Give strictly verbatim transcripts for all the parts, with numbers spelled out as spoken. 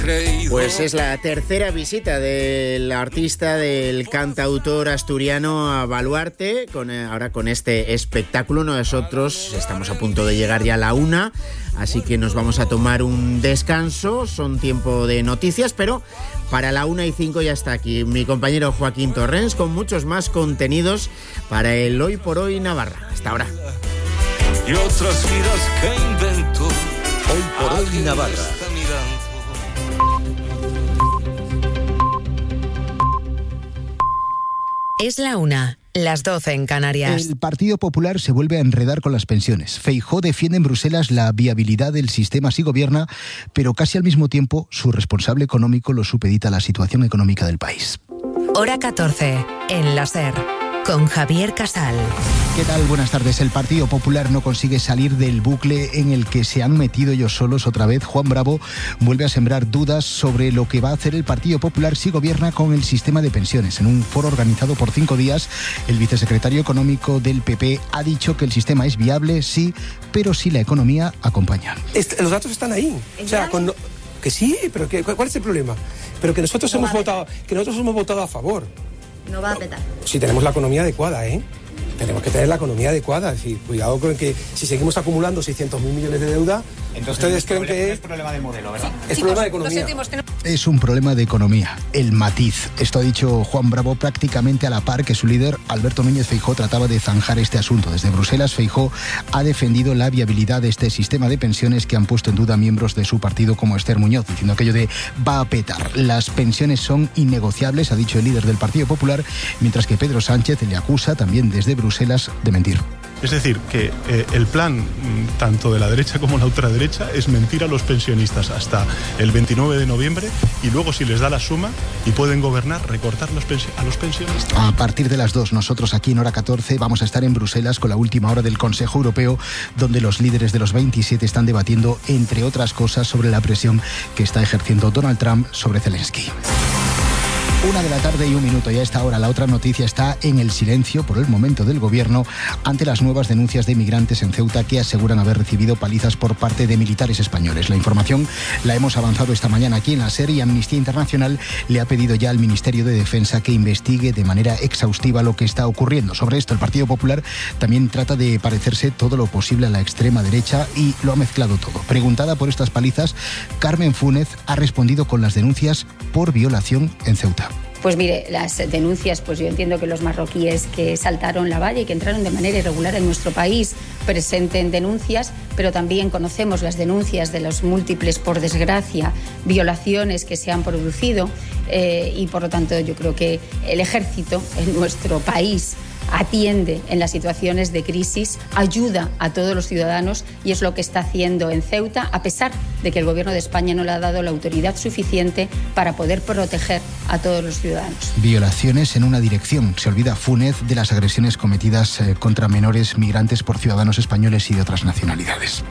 Pues es la tercera visita del artista, del cantautor asturiano a Baluarte, con, ahora con este espectáculo. Nosotros estamos a punto de llegar ya a la una, así que nos vamos a tomar un descanso, son tiempo de noticias, pero para la una y cinco ya está aquí mi compañero Joaquín Torrens con muchos más contenidos para el Hoy por Hoy Navarra. Hasta ahora. Y otras vidas que invento. Hoy por Hoy Navarra. Es la una, las doce en Canarias. El Partido Popular se vuelve a enredar con las pensiones. Feijóo defiende en Bruselas la viabilidad del sistema si gobierna, pero casi al mismo tiempo su responsable económico lo supedita a la situación económica del país. Hora catorce, en la SER, con Javier Casal. ¿Qué tal? Buenas tardes. El Partido Popular no consigue salir del bucle en el que se han metido ellos solos otra vez. Juan Bravo vuelve a sembrar dudas sobre lo que va a hacer el Partido Popular si gobierna con el sistema de pensiones. En un foro organizado por cinco días, el vicesecretario económico del P P ha dicho que el sistema es viable, sí, pero si la economía acompaña. Este, los datos están ahí. O sea, con, que sí, pero que, ¿cuál es el problema? Pero que nosotros, no hemos votado, que nosotros hemos votado a favor. No va a petar. Si tenemos la economía adecuada, ¿eh? Tenemos que tener la economía adecuada. Es decir, cuidado con que si seguimos acumulando seiscientos mil millones de deuda, entonces ustedes creen problema, que es problema de modelo, ¿verdad? Es sí, problema de economía. Es un problema de economía, el matiz. Esto ha dicho Juan Bravo prácticamente a la par que su líder, Alberto Núñez Feijóo, trataba de zanjar este asunto. Desde Bruselas, Feijóo ha defendido la viabilidad de este sistema de pensiones que han puesto en duda miembros de su partido como Esther Muñoz, diciendo aquello de va a petar. Las pensiones son innegociables, ha dicho el líder del Partido Popular, mientras que Pedro Sánchez le acusa también desde Bruselas de mentir. Es decir, que eh, el plan tanto de la derecha como la ultraderecha es mentir a los pensionistas hasta el veintinueve de noviembre y luego, si les da la suma y pueden gobernar, recortar los a los pensionistas. A partir de las dos, nosotros aquí en Hora catorce vamos a estar en Bruselas con la última hora del Consejo Europeo, donde los líderes de los veintisiete están debatiendo, entre otras cosas, sobre la presión que está ejerciendo Donald Trump sobre Zelensky. Una de la tarde y un minuto, y a esta hora la otra noticia está en el silencio por el momento del gobierno ante las nuevas denuncias de migrantes en Ceuta que aseguran haber recibido palizas por parte de militares españoles. La información la hemos avanzado esta mañana aquí en la SER y Amnistía Internacional le ha pedido ya al Ministerio de Defensa que investigue de manera exhaustiva lo que está ocurriendo. Sobre esto, el Partido Popular también trata de parecerse todo lo posible a la extrema derecha y lo ha mezclado todo. Preguntada por estas palizas, Carmen Fúnez ha respondido con las denuncias por violación en Ceuta. Pues mire, las denuncias, pues yo entiendo que los marroquíes que saltaron la valla y que entraron de manera irregular en nuestro país presenten denuncias, pero también conocemos las denuncias de los múltiples, por desgracia, violaciones que se han producido eh, y por lo tanto yo creo que el ejército en nuestro país atiende en las situaciones de crisis, ayuda a todos los ciudadanos y es lo que está haciendo en Ceuta, a pesar de que el Gobierno de España no le ha dado la autoridad suficiente para poder proteger a todos los ciudadanos. Violaciones en una dirección. Se olvida Fúnez de las agresiones cometidas eh, contra menores migrantes por ciudadanos españoles y de otras nacionalidades.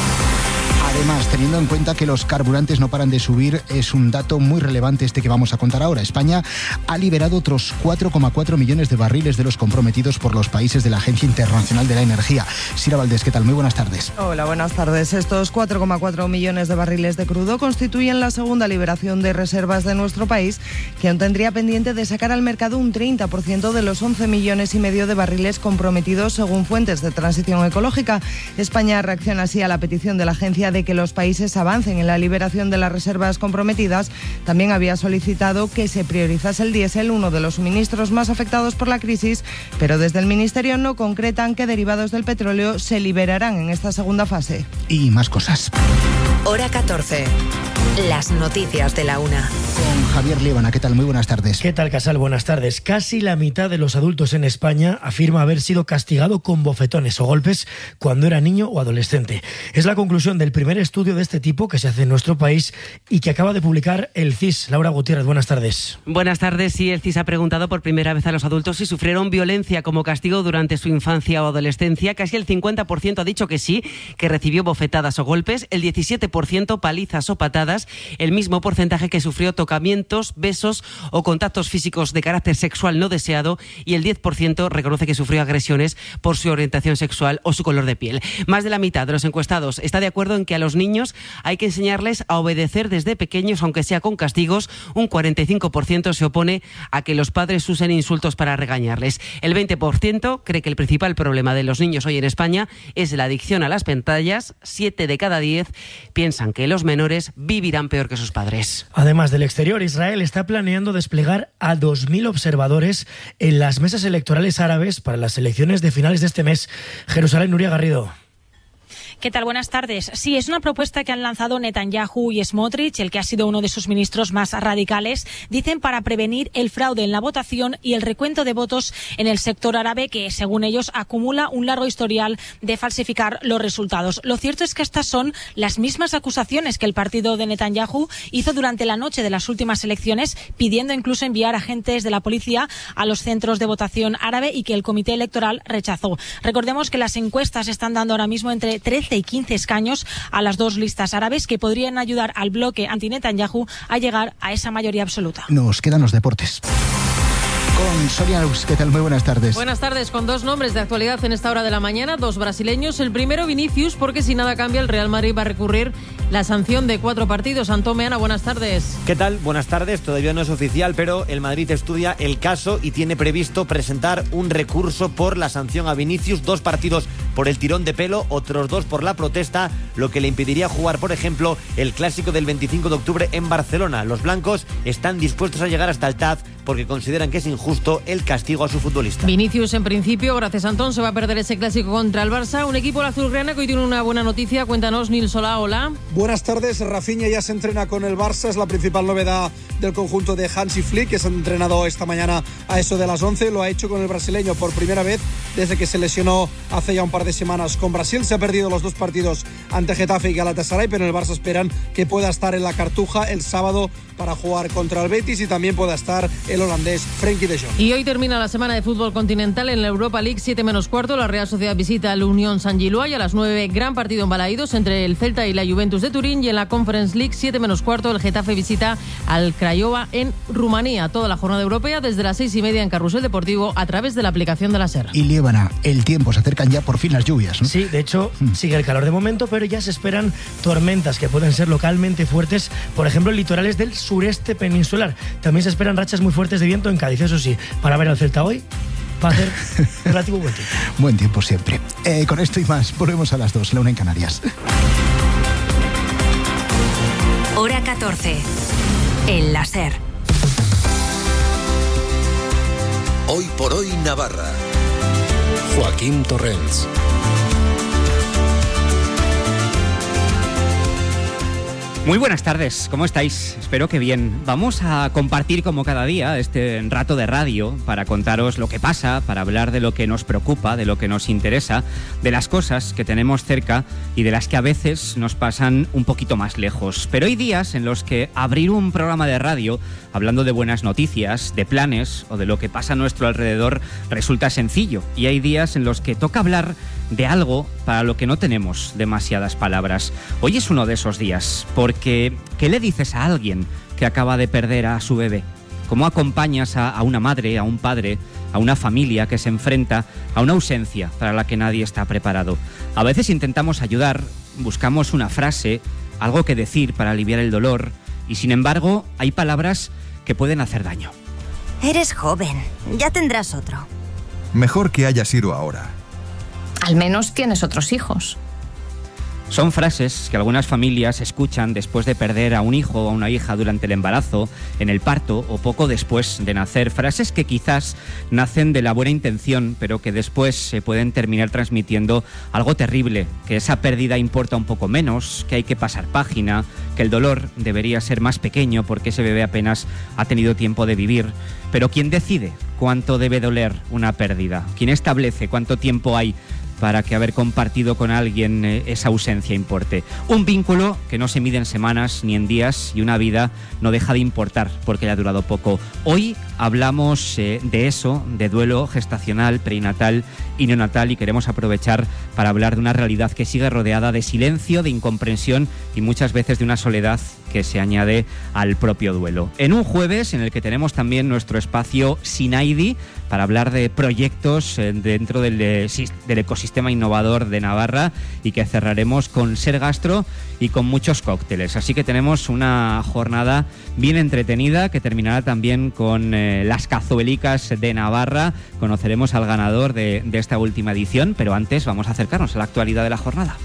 Además, teniendo en cuenta que los carburantes no paran de subir, es un dato muy relevante este que vamos a contar ahora. España ha liberado otros cuatro coma cuatro millones de barriles de los comprometidos por los países de la Agencia Internacional de la Energía. Sira Valdés, ¿qué tal? Muy buenas tardes. Hola, buenas tardes. Estos cuatro coma cuatro millones de barriles de crudo constituyen la segunda liberación de reservas de nuestro país, que aún tendría pendiente de sacar al mercado un treinta por ciento de los once millones y medio de barriles comprometidos según fuentes de transición ecológica. España reacciona así a la petición de la agencia de que los países avancen en la liberación de las reservas comprometidas. También había solicitado que se priorizase el diésel, uno de los suministros más afectados por la crisis, pero desde el Ministerio no concretan qué derivados del petróleo se liberarán en esta segunda fase. Y más cosas. Hora catorce. Las noticias de la una. Con Javier Líbana, ¿qué tal? Muy buenas tardes. ¿Qué tal, Casal? Buenas tardes. Casi la mitad de los adultos en España afirma haber sido castigado con bofetones o golpes cuando era niño o adolescente. Es la conclusión del primer estudio de este tipo que se hace en nuestro país y que acaba de publicar el C I S. Laura Gutiérrez, buenas tardes. Buenas tardes. Sí, el C I S ha preguntado por primera vez a los adultos si sufrieron violencia como castigo durante su infancia o adolescencia. Casi el cincuenta por ciento ha dicho que sí, que recibió bofetadas o golpes, el diecisiete por ciento palizas o patadas deseadas, el mismo porcentaje que sufrió tocamientos, besos o contactos físicos de carácter sexual no deseado, y el diez por ciento reconoce que sufrió agresiones por su orientación sexual o su color de piel. Más de la mitad de los encuestados está de acuerdo en que a los niños hay que enseñarles a obedecer desde pequeños, aunque sea con castigos. Un cuarenta y cinco por ciento se opone a que los padres usen insultos para regañarles. El veinte por ciento cree que el principal problema de los niños hoy en España es la adicción a las pantallas. Siete de cada diez piensan que los menores vivirán peor que sus padres. Además del exterior, Israel está planeando desplegar a dos mil observadores en las mesas electorales árabes para las elecciones de finales de este mes. Jerusalén, Nuria Garrido. ¿Qué tal? Buenas tardes. Sí, es una propuesta que han lanzado Netanyahu y Smotrich, el que ha sido uno de sus ministros más radicales, dicen para prevenir el fraude en la votación y el recuento de votos en el sector árabe, que según ellos acumula un largo historial de falsificar los resultados. Lo cierto es que estas son las mismas acusaciones que el partido de Netanyahu hizo durante la noche de las últimas elecciones, pidiendo incluso enviar agentes de la policía a los centros de votación árabe, y que el comité electoral rechazó. Recordemos que las encuestas están dando ahora mismo entre trece y quince escaños a las dos listas árabes, que podrían ayudar al bloque anti-Netanyahu a llegar a esa mayoría absoluta. Nos quedan los deportes. Con Sonia Luz, ¿qué tal? Muy buenas tardes. Buenas tardes, con dos nombres de actualidad en esta hora de la mañana, dos brasileños. El primero, Vinicius, porque si nada cambia, el Real Madrid va a recurrir la sanción de cuatro partidos. Antón Meana, buenas tardes. ¿Qué tal? Buenas tardes. Todavía no es oficial, pero el Madrid estudia el caso y tiene previsto presentar un recurso por la sanción a Vinicius. Dos partidos por el tirón de pelo, otros dos por la protesta, lo que le impediría jugar, por ejemplo, el clásico del veinticinco de octubre en Barcelona. Los blancos están dispuestos a llegar hasta el T A Z porque consideran que es injusto el castigo a su futbolista. Vinicius, en principio, gracias a Antón, se va a perder ese clásico contra el Barça. Un equipo azulgrana que hoy tiene una buena noticia. Cuéntanos, Nil Solá, hola. Buenas tardes. Rafinha ya se entrena con el Barça. Es la principal novedad del conjunto de Hansi Flick, que se ha entrenado esta mañana a eso de las once. Lo ha hecho con el brasileño por primera vez desde que se lesionó hace ya un par de semanas con Brasil. Se ha perdido los dos partidos ante Getafe y Galatasaray, pero en el Barça esperan que pueda estar en la Cartuja el sábado para jugar contra el Betis, y también pueda estar el holandés Frenkie de Jong. Y hoy termina la semana de fútbol continental en la Europa League, siete menos cuarto. La Real Sociedad visita al Unión San Gilois, y a las nueve, gran partido en Balaídos entre el Celta y la Juventus de Turín. Y en la Conference League, siete menos cuarto, el Getafe visita al Craiova en Rumanía. Toda la jornada europea desde las seis y media en Carrusel Deportivo a través de la aplicación de la SER. Y Líbana, el tiempo, se acercan ya por fin las lluvias, ¿no? Sí, de hecho, sigue el calor de momento, pero ya se esperan tormentas que pueden ser localmente fuertes, por ejemplo, en litorales del sureste peninsular. También se esperan rachas muy fuertes de viento en Cádiz, eso sí, para ver al Celta hoy va a hacer relativo buen tiempo. Buen tiempo siempre. Eh, con esto y más, volvemos a las dos, la una en Canarias. Hora catorce, en la SER. Hoy por hoy Navarra. Joaquín Torrens. Muy buenas tardes, ¿cómo estáis? Espero que bien. Vamos a compartir como cada día este rato de radio para contaros lo que pasa, para hablar de lo que nos preocupa, de lo que nos interesa, de las cosas que tenemos cerca y de las que a veces nos pasan un poquito más lejos. Pero hay días en los que abrir un programa de radio hablando de buenas noticias, de planes o de lo que pasa a nuestro alrededor resulta sencillo. Y hay días en los que toca hablar de algo para lo que no tenemos demasiadas palabras. Hoy es uno de esos días, porque ¿qué le dices a alguien que acaba de perder a su bebé? ¿Cómo acompañas a, a una madre, a un padre, a una familia que se enfrenta a una ausencia para la que nadie está preparado? A veces intentamos ayudar, buscamos una frase, algo que decir para aliviar el dolor, y sin embargo hay palabras que pueden hacer daño. Eres joven, ya tendrás otro. Mejor que hayas ido ahora. Al menos tienes otros hijos. Son frases que algunas familias escuchan después de perder a un hijo o a una hija durante el embarazo, en el parto o poco después de nacer. Frases que quizás nacen de la buena intención, pero que después se pueden terminar transmitiendo algo terrible, que esa pérdida importa un poco menos, que hay que pasar página, que el dolor debería ser más pequeño porque ese bebé apenas ha tenido tiempo de vivir. Pero ¿quién decide cuánto debe doler una pérdida? ¿Quién establece cuánto tiempo hay para que haber compartido con alguien eh, esa ausencia importe. Un vínculo que no se mide en semanas ni en días y una vida no deja de importar porque le ha durado poco. Hoy hablamos eh, de eso, de duelo gestacional, perinatal y neonatal, y queremos aprovechar para hablar de una realidad que sigue rodeada de silencio, de incomprensión y muchas veces de una soledad que se añade al propio duelo. En un jueves en el que tenemos también nuestro espacio Sinaidi para hablar de proyectos eh, dentro del, del ecosistema innovador de Navarra, y que cerraremos con Ser Gastro y con muchos cócteles. Así que tenemos una jornada bien entretenida que terminará también con eh, las cazuelicas de Navarra. Conoceremos al ganador de, de esta última edición, pero antes vamos a acercarnos a la actualidad de la jornada.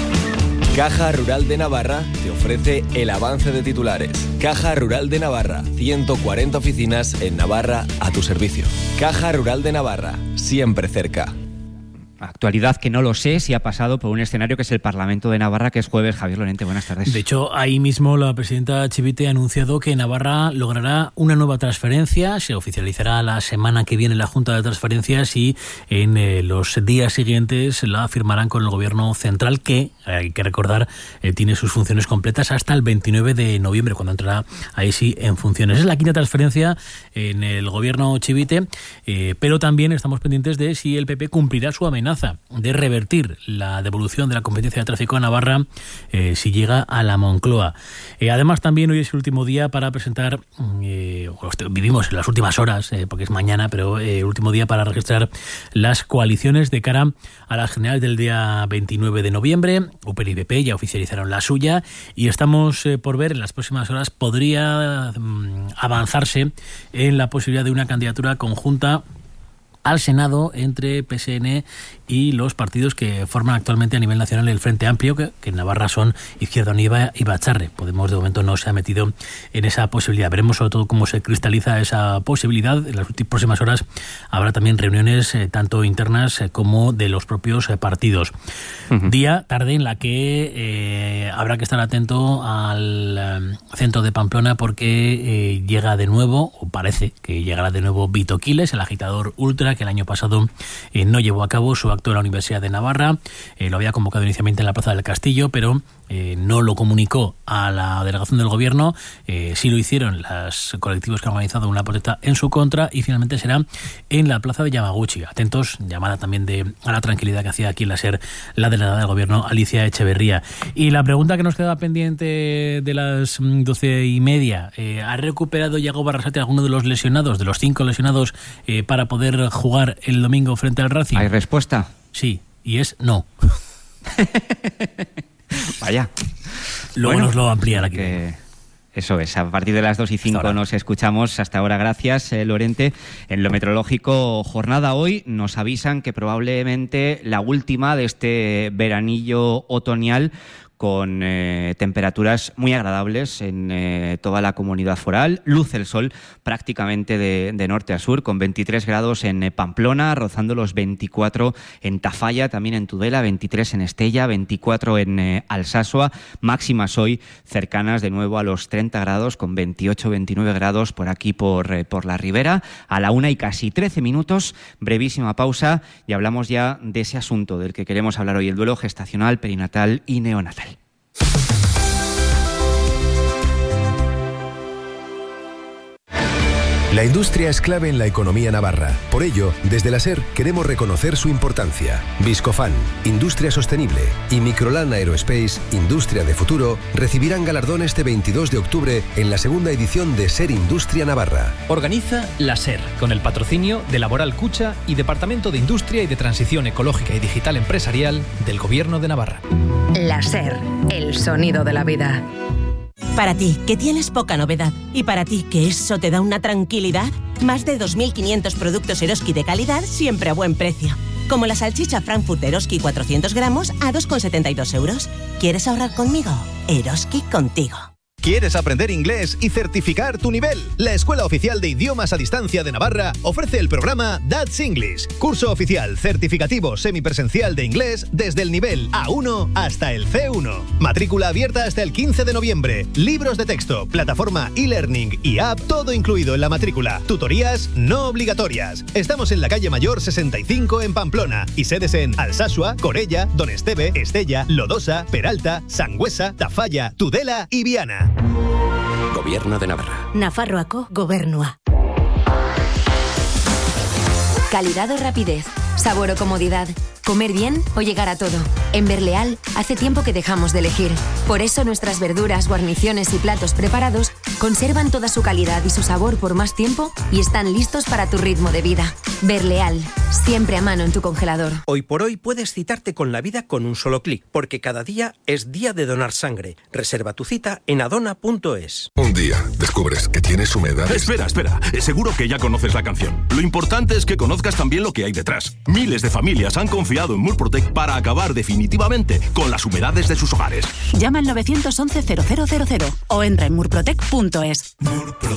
Caja Rural de Navarra te ofrece el avance de titulares. Caja Rural de Navarra, ciento cuarenta oficinas en Navarra a tu servicio. Caja Rural de Navarra, siempre cerca. Actualidad que no lo sé si ha pasado por un escenario que es el Parlamento de Navarra, que es jueves. Javier Lorente, buenas tardes. De hecho, ahí mismo la presidenta Chivite ha anunciado que Navarra logrará una nueva transferencia. Se oficializará la semana que viene la Junta de Transferencias y en eh, los días siguientes la firmarán con el Gobierno Central, que, hay que recordar, eh, tiene sus funciones completas hasta el veintinueve de noviembre, cuando entrará ahí sí en funciones. Es la quinta transferencia en el Gobierno Chivite, eh, pero también estamos pendientes de si el P P cumplirá su amenaza de revertir la devolución de la competencia de tráfico a Navarra eh, si llega a la Moncloa. Eh, además, también hoy es el último día para presentar, eh, vivimos en las últimas horas, eh, porque es mañana, pero el eh, último día para registrar las coaliciones de cara a las generales del día veintinueve de noviembre. U P N y P P ya oficializaron la suya y estamos eh, por ver en las próximas horas, podría mm, avanzarse en la posibilidad de una candidatura conjunta al Senado entre P S N y los partidos que forman actualmente a nivel nacional el Frente Amplio, que, que en Navarra son Izquierda Unida y Batzarre. Podemos, de momento, no se ha metido en esa posibilidad. Veremos sobre todo cómo se cristaliza esa posibilidad. En las próximas horas habrá también reuniones eh, tanto internas eh, como de los propios eh, partidos. Uh-huh. Día, tarde en la que eh, habrá que estar atento al eh, centro de Pamplona, porque eh, llega de nuevo, o parece que llegará de nuevo, Vito Quiles, el agitador ultra, que el año pasado eh, no llevó a cabo su acto en la Universidad de Navarra. Eh, lo había convocado inicialmente en la Plaza del Castillo, pero eh, no lo comunicó a la delegación del gobierno. Eh, sí lo hicieron los colectivos que han organizado una protesta en su contra, y finalmente será en la Plaza de Yamaguchi. Atentos, llamada también de a la tranquilidad que hacía aquí en la SER la delegada del gobierno, Alicia Echeverría. Y la pregunta que nos quedaba pendiente de las doce y media, eh, ¿ha recuperado Yago Barrasate alguno de los lesionados, de los cinco lesionados, eh, para poder jugar el domingo frente al Racing? ¿Hay respuesta? Sí, y es no. Vaya. Luego bueno, nos lo ampliará aquí. Que... Eso es, a partir de las dos y cinco nos escuchamos. Hasta ahora, gracias, eh, Lorente. En lo meteorológico, jornada hoy, nos avisan que probablemente la última de este veranillo otoñal, con eh, temperaturas muy agradables en eh, toda la comunidad foral. Luce el sol prácticamente de, de norte a sur, con veintitrés grados en eh, Pamplona, rozando los veinticuatro en Tafalla, también en Tudela, veintitrés en Estella, veinticuatro en eh, Alsasua. Máximas hoy cercanas de nuevo a los treinta grados, con veintiocho, veintinueve grados por aquí, por, eh, por la Ribera. A la una y casi trece minutos, brevísima pausa, y hablamos ya de ese asunto del que queremos hablar hoy, el duelo gestacional, perinatal y neonatal. La industria es clave en la economía navarra. Por ello, desde la SER queremos reconocer su importancia. Viscofan, Industria Sostenible, y Microlan Aerospace, Industria de Futuro, recibirán galardón este veintidós de octubre en la segunda edición de SER Industria Navarra. Organiza la SER, con el patrocinio de Laboral Cucha y Departamento de Industria y de Transición Ecológica y Digital Empresarial del Gobierno de Navarra. La SER, el sonido de la vida. Para ti, que tienes poca novedad, y para ti, que eso te da una tranquilidad, más de dos mil quinientos productos Eroski de calidad siempre a buen precio. Como la salchicha Frankfurt Eroski cuatrocientos gramos a dos con setenta y dos euros. ¿Quieres ahorrar conmigo? Eroski contigo. ¿Quieres aprender inglés y certificar tu nivel? La Escuela Oficial de Idiomas a Distancia de Navarra ofrece el programa That's English, curso oficial certificativo semipresencial de inglés desde el nivel A uno hasta el C uno. Matrícula abierta hasta el quince de noviembre. Libros de texto, plataforma e-learning y app, todo incluido en la matrícula. Tutorías no obligatorias. Estamos en la calle Mayor sesenta y cinco en Pamplona y sedes en Alsasua, Corella, Don Esteve, Estella, Lodosa, Peralta, Sangüesa, Tafalla, Tudela y Viana. Gobierno de Navarra. Nafarroako Gobernua. Calidad o rapidez, sabor o comodidad, comer bien o llegar a todo. En Berleal hace tiempo que dejamos de elegir. Por eso nuestras verduras, guarniciones y platos preparados conservan toda su calidad y su sabor por más tiempo y están listos para tu ritmo de vida. Berleal, siempre a mano en tu congelador. Hoy por hoy puedes citarte con la vida con un solo clic, porque cada día es día de donar sangre. Reserva tu cita en adona punto es. Un día descubres que tienes humedad. Espera, espera. Seguro que ya conoces la canción. Lo importante es que conozcas también lo que hay detrás. Miles de familias han confiado en Murprotec para acabar definitivamente con las humedades de sus hogares. Llama al nueve once cero cero cero cero o entra en murprotec punto es. Murprotec.